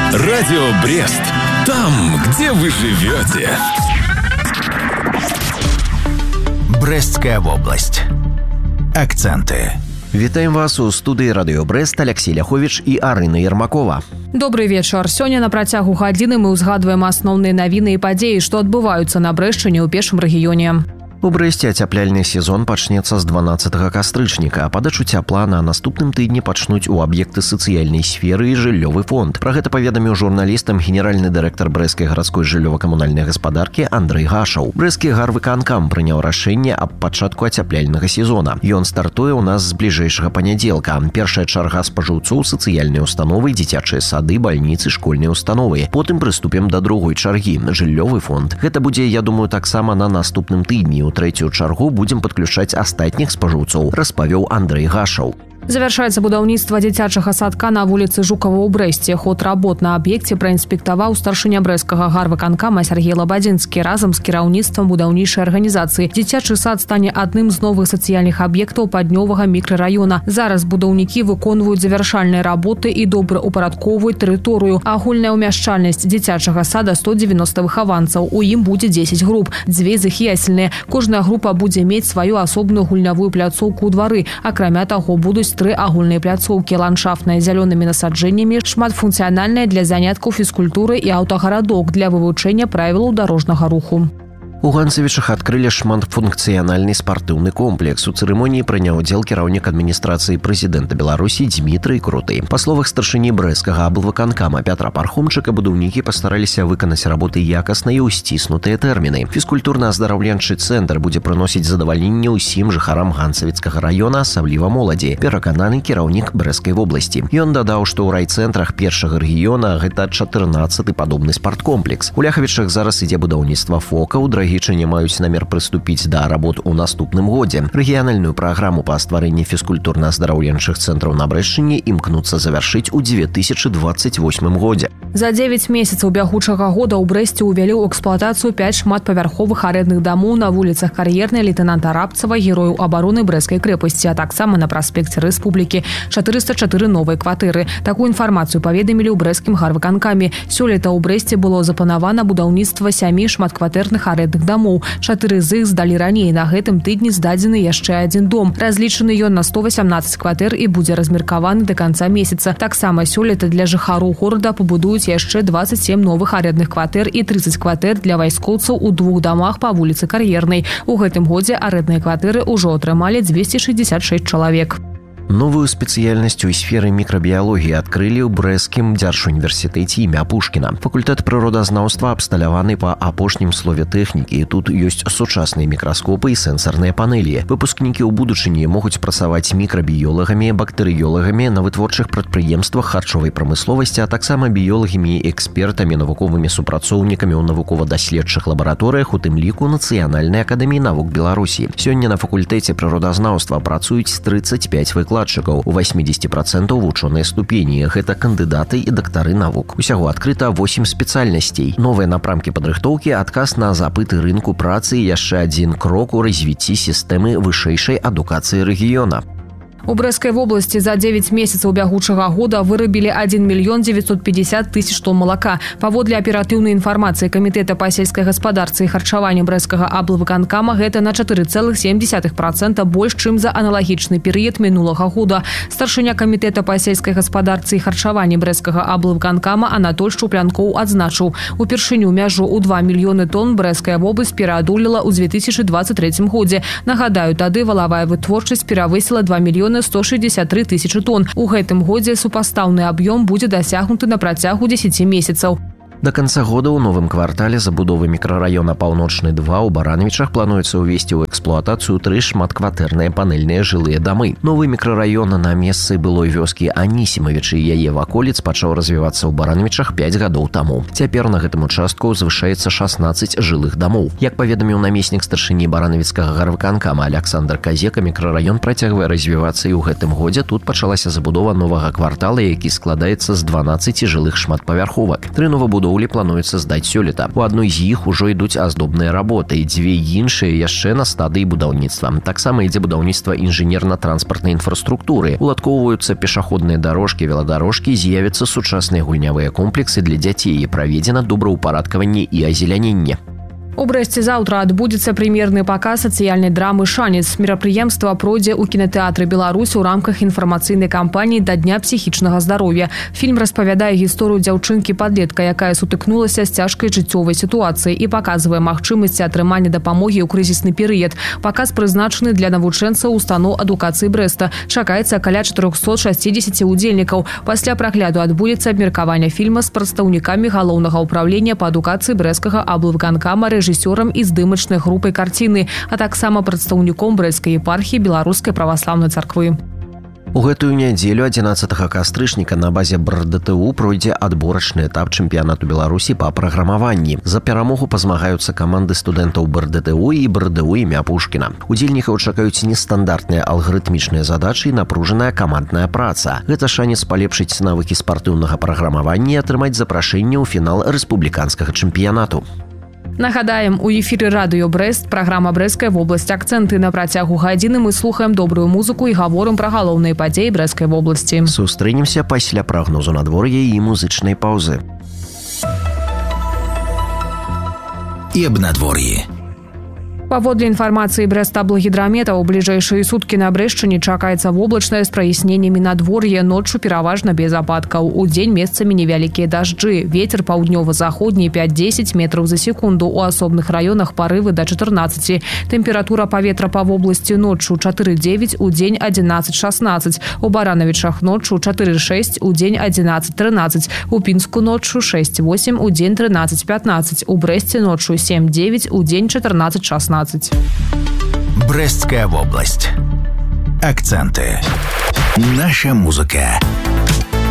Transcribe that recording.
Радио Брест. Там, где вы живете. Брестская область. Акценты. Вітаем вас у студыі Радыё Брэст Алексей Ляховіч і Арына Ермакова. Добрый вечар. Сёння на працягу гадзіны мы ўзгадваем асноўныя навіны і падзеі, што адбываюцца на Брэшчыне ў першым рэгіёне. У Брэсце ацяпляльны сезон пачнецца з 12 кастрычніка, а падачу цяпла на наступным тыдні пачнуць у аб'екты сацыяльнай сферы і жыллёвы фонд. Пра гэта паведаміў журналістам генеральны дырэктар Брэсцкай гарадской жыллёва-камунальнай гаспадаркі Андрэй Гашаў. Брэсцкі гарвыканкам прыняў рашэнне аб пачатку ацяпляльнага сезона. Ён стартуе ў нас з бліжэйшага панядзелка. Першая чарга спажыўцоў сацыяльныя установы, дзіцячыя сады, бальніцы, школьныя установы. Потым прыступім да другой чаргі – жыллёвы фонд. Гэта будзе, я думаю, таксама на наступным тыдні. У трэцюю чаргу будзем падключаць астатніх спажыўцоў, распавёў Андрэй Гашаў. Завяршаецца будаўніцтва дзіцячага садка на вуліцы Жукава ў Брэсце. Ход работ на аб'екце праінспектаваў старшыня брэсцкага гарвыканкама Сергей Лабадзінскі разам з кіраўніцтвам будаўнічай арганізацыі. Дзіцячы сад стане адным з новых сацыяльных аб'ектаў паўднёвага мікрараёна. Зараз будаўнікі выконваюць завяршальныя работы і добра упарадкоўваюць тэрыторыю. Агульная ўмяшчальнасць дзіцячага сада 190 выхаванцаў. У ім будзе 10 груп, 2 з іх ясельныя. Кожная група будзе мець сваю асобную гульнявую пляцоўку ў двары. Акрамя таго, будуць 3 агульныя пляцоўкі, ландшафтныя зялёнымі насаджэннямі, шматфункцыянальныя для заняткаў фізкультуры і аўтагарадок для вывучэння правілаў дарожнага руху. У Ганцевічах адкрылі шматфункцыянальны спартыўны комплекс. У цырымоніі прыняў удзел кіраўнік адміністрацыі прэзідэнта Беларусі Дзмітрый Круты. Па словах старшыні брэсцкага аблвыканкама Пятра Пархомчыка, будаўнікі пастараліся выканаць работы якасна і ў сціснутыя тэрміны. Фізкультурна-аздараўленчы цэнтр будзе прыносіць задавальненне ўсім жыхарам Ганцавіцкага раёна, асабліва моладзі, перакананы кіраўнік Брэсцкай вобласці. Ён дадаў, што ў райцэнтрах першага рэгіёна гэта 14-ы падобны спарткомплекс. У Ляхавічах зараз ідзе будаўніцтва фока, у Драгічыне маюць намер прыступіць да работ у наступным годзе. Рэгіянальную праграму па стварэнні фізкультурна-аздараўленчых цэнтраў на Брэшчыне імкнуцца завяршыць у 2028 годзе. За 9 месяцаў бягучага года ў Брэсце ўвялі ў эксплуатацыю 5 шматпавярховых арэндных дамоў на вуліцах Кар'ернай, лейтэнанта Рабцава, герояў абароны Брэсцкай крэпасці, а таксама на праспекце Рэспублікі 404 новыя кватэры. Такую інфармацыю паведамілі ў брэсцкім гарвыканкаме. Сёлета ў Брэсце было запланавана будаўніцтва 7 шматкватэрных арэндных дамоў. 4 з іх здалі раней. На гэтым тыдні здадзены яшчэ адзін дом. Разлічаны ён на 118 кватэр і будзе размеркаваны да канца месяца. Таксама сёлета для жыхароў горада пабудуюць яшчэ 27 новых арэндных кватэр і 30 кватэр для вайскоўцаў у 2 дамах па вуліцы Кар'ернай. У гэтым годзе арэндныя кватэры ўжо атрымалі 266 чалавек. Новую спецыяльнасць у сферы мікрабіялогіі адкрылі ў Брэсцкім дзяржуніверсітэце імя Пушкіна. Факультэт прыродазнаўства абсталяваны па апошнім слове тэхнікі. Тут ёсць сучасныя мікраскопы і сэнсарныя панэлі. Выпускнікі ў будучыні могуць працаваць мікрабіёлагамі, бактэрыёлагамі на вытворчых прадпрыемствах харчовай прамысловасці, а таксама біёлагамі і экспертамі, навуковымі супрацоўнікамі ў навукова-даследчых лабараторыях, у тым ліку Нацыянальнай акадэміі навук Беларусі. Сёння на факультэце прыродазнаўства працуюць 35 выкладчыкаў. У 80% вучоныя ступені. Гэта кандыдаты і дактары навук. Усяго адкрыта 8 спецыяльнасцей. Новыя напрамкі падрыхтоўкі, адказ на запыты рынку працы і яшчэ адзін крок у развіцці сістэмы вышэйшай адукацыі рэгіёна. У Брэсцкай вобласці за 9 месяцаў бягучага года вырабілі 1 мільён 950 тысяч тонн малака. Паводле аператыўнай інфармацыі Камітэта па сельскай гаспадарцы і харчаванню Брэсцкага аблвыканкама, гэта на 4,7% больш, чым за аналагічны перыяд мінулага года. Старшыня Камітэта па сельскай гаспадарцы і харчаванні Брэсцкага аблвыканкама Анатоль Шчуплянкоў адзначыў, упершыню мяжу ў 2 мільёны тонн Брэсцкая вобласць пераадолела ў 2023 годзе. Нагадаю, тады валавая вытворчасць перавысіла 2 мільёны 163 тысячы тонн. У гэтым годзе супастаўны аб'ём будзе дасягнуты на працягу 10 месяцаў. До конца года ў новым квартале забудовы мікрараёна Паўночны 2 ў Баранавічах плануецца ўвесці ў эксплуатацыю 3 шматкватэрныя панельныя жылыя дамы. Новы мікрараён на месцы былой вёскі Анісімавічы і яе ваколіц пачаў развівацца ў Баранавічах 5 гадоў таму. Цяпер на гэтым участку узвышаецца 16 жылых дамоў. Як паведаміў намеснік старшыні Баранавіцкага гарвыканкама Александр Казека, мікрараён працягвае развівацца і ў гэтым годзе тут пачалася забудова новага квартала, які складаецца з 12 жылых шматпавярховак. 3 новабудовы будоўлі плануецца здаць сёлета. У адной з іх ужо ідуць аздобныя работы, дзве іншыя яшчэ на стадыі будаўніцтва. Таксама ідзе будаўніцтва інжынерна-транспартнай інфраструктуры. Уладкоўваюцца пешаходныя дарожкі, веладарожкі, з'явяцца сучасныя гульнявыя комплексы для дзяцей, праведзена добраўпарадкаванне і азеляненне. У Брэсце заўтра адбудзецца прэм'ерны паказ сацыяльнай драмы «Шанец». Мерапрыемства пройдзе ў кінатэатры «Беларусь» у рамках інфармацыйнай кампаніі да Дня псіхічнага здароўя. Фільм распавядае гісторыю дзяўчынкі-падлетка, якая сутыкнулася з цяжкай жыццёвай сітуацыяй і паказвае магчымасці атрымання дапамогі ў крызісны перыяд. Паказ прызначаны для навучэнцаў устаноў адукацыі Брэста. Чакаецца каля 460 удзельнікаў. Пасля прагляду адбудзецца абмеркаванне фільма з прадстаўнікамі галоўнага ўправлення па адукацыі брэсцкага аблвыканкама, рэжысёрам і здымачнай групай карціны, а таксама прадстаўніком брэсцкай епархіі Беларускай праваслаўнай царквы. У гэтую нядзелю 11 кастрычніка на базе БРДТУ пройдзе адборачны этап чэмпіянату Беларусі па праграмаванні. За перамогу пазмагаюцца каманды студэнтаў БРДТУ і БРДУ імя Пушкіна. Удзельнікаў чакаюць нестандартныя алгарытмічныя задачы і напружаная камандная праца. Гэта шанец палепшыць навыкі спартыўнага праграмавання і атрымаць запрашэнне ў фінал рэспубліканскага чэмпіянату. Нагадаем, у эфіры радыё Брэст праграма «Брэсцкая вобласць. Акцэнты». На працягу гадзіны мы слухаем добрую музыку і гаворым пра галоўныя падзеі Брэсцкай вобласці. Сустрэнемся пасля прагнозу надвор'я і музычнай паўзы. І аб надвор'і. Паводле інфармацыі Брэстаблагідрамета, у бліжэйшыя суткі на Брэшчыне чакаецца воблачнае з праясненнямі надвор'я, ноччу пераважна без ападкаў. Удзень месцамі невялікія дажджы. Вецер паўднёва-заходні 5-10 метраў за секунду. У асобных раёнах парывы да 14. Тэмпература паветра па вобласці ноччу 4-9, удзень 11-16. У Баранавічах ноччу 4-6, удзень 11-13. У Пінску ноччу 6-8, удзень 13-15. У Брэсце ноччу 7-9, удзень 14-16. Брэсцкая вобласць. Акценты. Наша музыка.